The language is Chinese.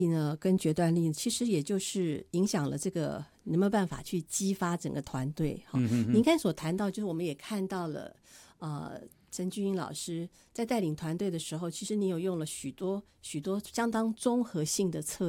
呢跟决断力其实也就是影响了这个有没有办法去激发整个团队。您刚才所谈到就是我们也看到了陈俊英老师在带领团队的时候，其实你有用了许多相当综合性的策